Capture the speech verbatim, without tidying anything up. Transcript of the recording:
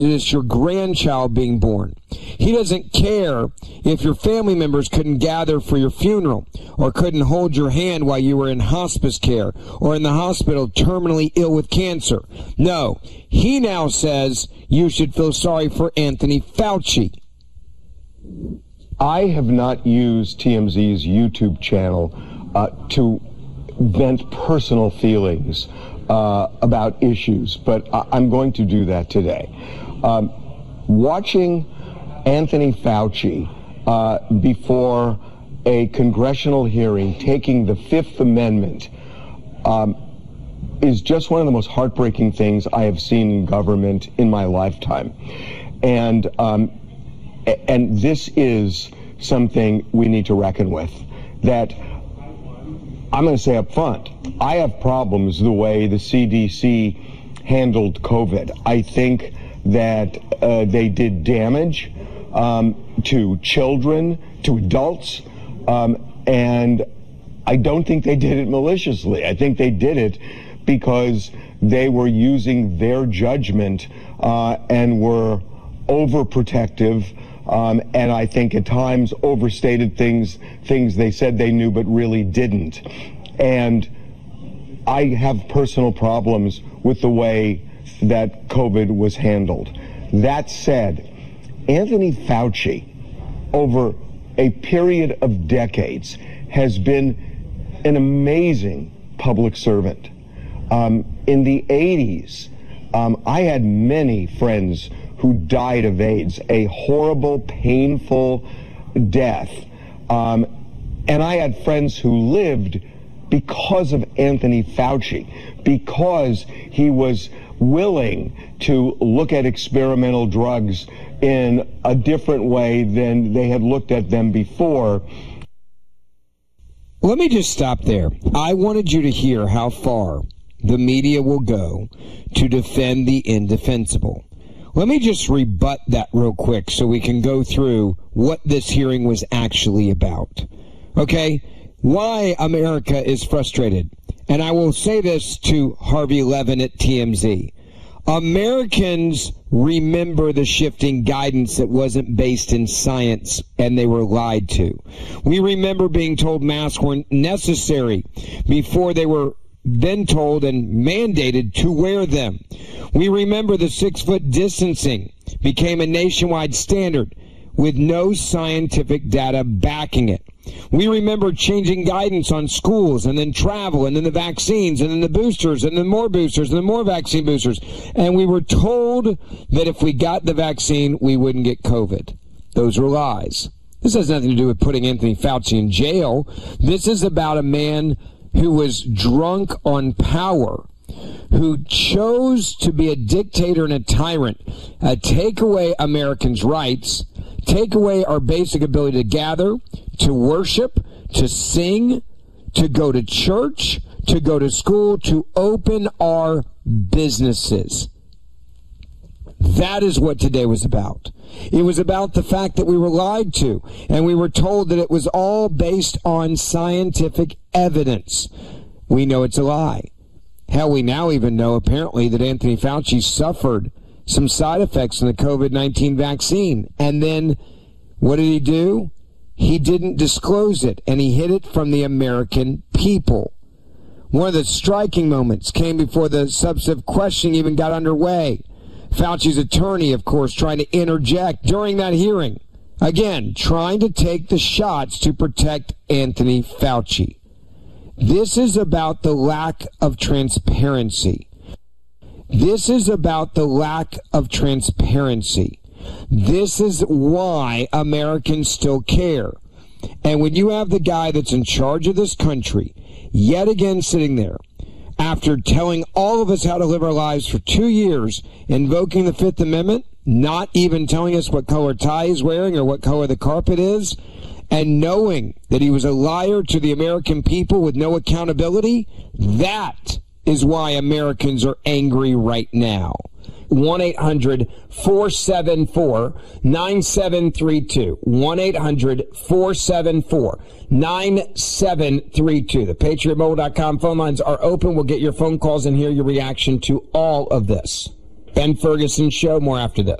it's your grandchild being born. He doesn't care if your family members couldn't gather for your funeral or couldn't hold your hand while you were in hospice care or in the hospital terminally ill with cancer. No, he now says you should feel sorry for Anthony Fauci. I have not used T M Z's YouTube channel uh, to vent personal feelings uh, about issues, but I- I'm going to do that today. Um, watching Anthony Fauci uh, before a congressional hearing taking the Fifth Amendment um, is just one of the most heartbreaking things I have seen in government in my lifetime. And, um, and this is something we need to reckon with. That I'm going to say up front, I have problems the way the C D C handled COVID. I think that uh, they did damage um, to children, to adults, um, and I don't think they did it maliciously. I think they did it because they were using their judgment uh, and were overprotective, um, and I think at times overstated things, things they said they knew but really didn't. And I have personal problems with the way that COVID was handled. That said, Anthony Fauci, over a period of decades, has been an amazing public servant. Um, in the eighties, um, I had many friends who died of AIDS, a horrible, painful death. Um, and I had friends who lived because of Anthony Fauci, because he was willing to look at experimental drugs in a different way than they had looked at them before. Let me just stop there. I wanted you to hear how far the media will go to defend the indefensible. Let me just rebut that real quick so we can go through what this hearing was actually about. Okay? Why America is frustrated. And I will say this to Harvey Levin at T M Z. Americans remember the shifting guidance that wasn't based in science and they were lied to. We remember being told masks weren't necessary before they were then told and mandated to wear them. We remember the six-foot distancing became a nationwide standard with no scientific data backing it. We remember changing guidance on schools and then travel and then the vaccines and then the boosters and then more boosters and then more vaccine boosters. And we were told that if we got the vaccine, we wouldn't get COVID. Those were lies. This has nothing to do with putting Anthony Fauci in jail. This is about a man who was drunk on power, who chose to be a dictator and a tyrant, uh, take away Americans' rights, take away our basic ability to gather, to worship, to sing, to go to church, to go to school, to open our businesses. That is what today was about. It was about the fact that we were lied to, and we were told that it was all based on scientific evidence. We know it's a lie. Hell, we now even know, apparently, that Anthony Fauci suffered some side effects from the COVID nineteen vaccine. And then, what did he do? He didn't disclose it, and he hid it from the American people. One of the striking moments came before the substantive questioning even got underway. Fauci's attorney, of course, trying to interject during that hearing. Again, trying to take the shots to protect Anthony Fauci. This is about the lack of transparency. This is about the lack of transparency. This is why Americans still care. And when you have the guy that's in charge of this country, yet again sitting there, after telling all of us how to live our lives for two years, invoking the Fifth Amendment, not even telling us what color tie he's wearing or what color the carpet is, and knowing that he was a liar to the American people with no accountability, that is why Americans are angry right now. one eight hundred four seven four nine seven three two. one eight hundred four seven four nine seven three two. The Patriot Mobile dot com phone lines are open. We'll get your phone calls and hear your reaction to all of this. Ben Ferguson Show, more after this.